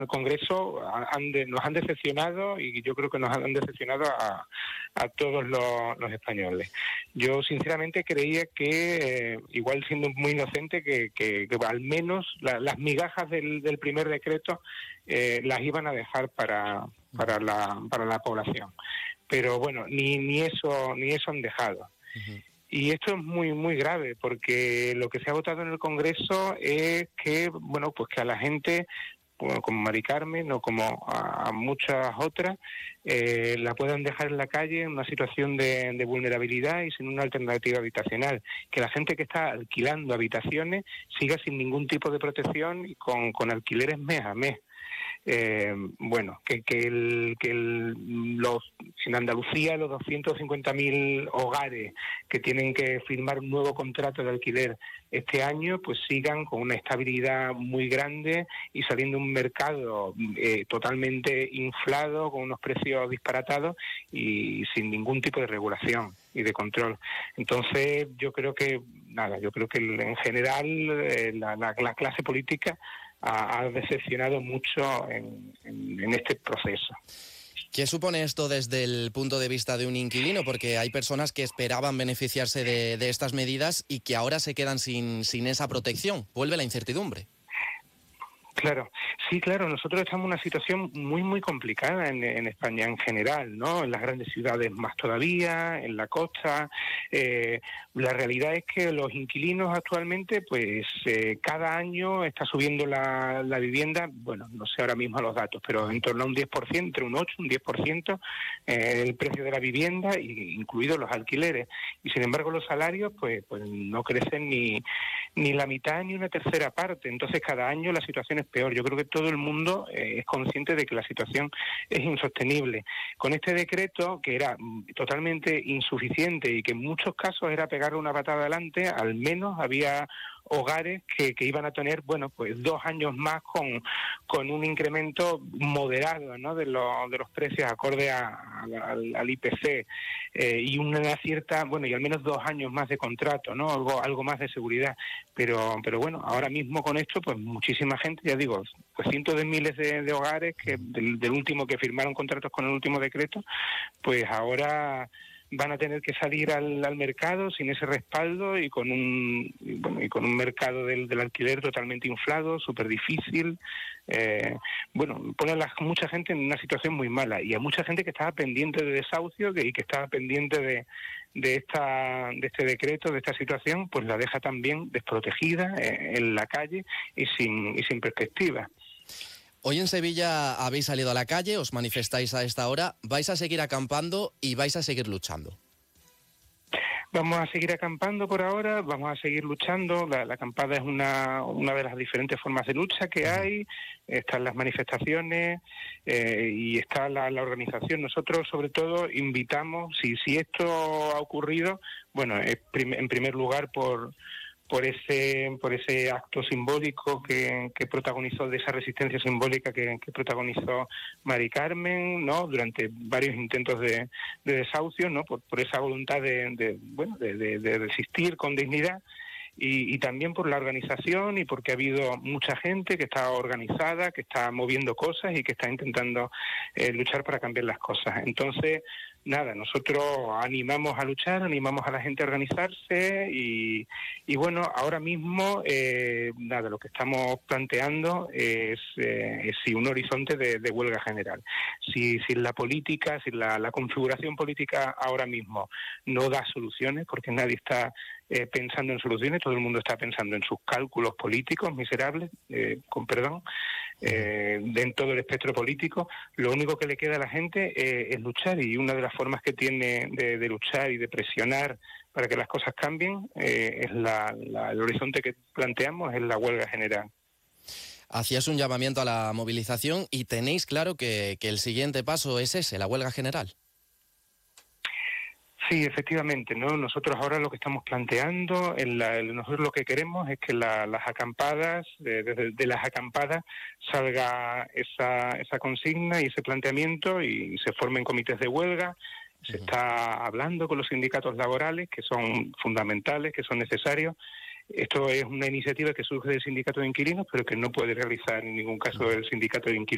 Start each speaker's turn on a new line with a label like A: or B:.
A: el Congreso nos han decepcionado, y yo creo que nos han decepcionado a todos los españoles. Yo sinceramente creía que, igual siendo muy inocente, que al menos las migajas del primer decreto las iban a dejar para la población. Pero bueno, ni eso han dejado. Uh-huh. Y esto es muy muy grave, porque lo que se ha votado en el Congreso es que, bueno, pues que a la gente, como Mari Carmen o como a muchas otras, la puedan dejar en la calle en una situación de vulnerabilidad y sin una alternativa habitacional. Que la gente que está alquilando habitaciones siga sin ningún tipo de protección y con alquileres mes a mes. Bueno, en Andalucía los 250.000 hogares que tienen que firmar un nuevo contrato de alquiler este año, pues sigan con una estabilidad muy grande y saliendo un mercado totalmente inflado, con unos precios disparatados y sin ningún tipo de regulación y de control. Entonces yo creo que en general la clase política ha decepcionado mucho en este proceso.
B: ¿Qué supone esto desde el punto de vista de un inquilino? Porque hay personas que esperaban beneficiarse de estas medidas y que ahora se quedan sin esa protección. Vuelve la incertidumbre.
A: Claro, sí, claro, nosotros estamos en una situación muy, muy complicada en España en general, ¿no? En las grandes ciudades más todavía, en la costa. La realidad es que los inquilinos actualmente, pues cada año está subiendo la vivienda, bueno, no sé ahora mismo los datos, pero en torno a un 10%, entre un 8 y un 10%, el precio de la vivienda, incluidos los alquileres. Y sin embargo los salarios, pues no crecen ni la mitad ni una tercera parte. Entonces cada año la situación es peor. Yo creo que todo el mundo es consciente de que la situación es insostenible. Con este decreto, que era totalmente insuficiente y que en muchos casos era pegarle una patada adelante, al menos había hogares que iban a tener, bueno, pues 2 años más con un incremento moderado, ¿no?, de los precios acorde al IPC, y una cierta, bueno, y al menos 2 años más de contrato, ¿no?, algo más de seguridad. Pero bueno, ahora mismo con esto, pues muchísima gente, ya digo, pues cientos de miles de hogares que del último que firmaron contratos con el último decreto, pues ahora van a tener que salir al mercado sin ese respaldo y con un mercado del alquiler totalmente inflado, súper difícil. Pone a mucha gente en una situación muy mala, y a mucha gente que estaba pendiente de desahucio y que estaba pendiente de este decreto, de esta situación, pues la deja también desprotegida en la calle y sin perspectiva.
B: Hoy en Sevilla habéis salido a la calle, os manifestáis a esta hora, vais a seguir acampando y vais a seguir luchando.
A: Vamos a seguir acampando por ahora, vamos a seguir luchando. La acampada es una de las diferentes formas de lucha que hay. Están las manifestaciones y está la organización. Nosotros, sobre todo, invitamos, si esto ha ocurrido, bueno, en primer lugar por ese acto simbólico que protagonizó, de esa resistencia simbólica que protagonizó Mari Carmen, ¿no?, durante varios intentos de desahucio, ¿no?, por esa voluntad de resistir con dignidad. Y también por la organización y porque ha habido mucha gente que está organizada, que está moviendo cosas y que está intentando luchar para cambiar las cosas. Entonces, nada, nosotros animamos a luchar, animamos a la gente a organizarse y bueno, ahora mismo, lo que estamos planteando es un horizonte de huelga general. Si la política, si la configuración política ahora mismo no da soluciones, porque nadie está pensando en soluciones, todo el mundo está pensando en sus cálculos políticos miserables, con perdón, en todo el espectro político. Lo único que le queda a la gente es luchar, y una de las formas que tiene de luchar y de presionar para que las cosas cambien es el horizonte que planteamos, es la huelga general.
B: Hacías un llamamiento a la movilización y tenéis claro que el siguiente paso es ese, la huelga general.
A: Sí, efectivamente, ¿no? Nosotros ahora lo que estamos planteando, nosotros lo que queremos es que las acampadas, de las acampadas salga esa consigna y ese planteamiento y se formen comités de huelga. Se está hablando con los sindicatos laborales, que son fundamentales, que son necesarios. Esto es una iniciativa que surge del sindicato de inquilinos, pero que no puede realizar en ningún caso el sindicato de inquilinos.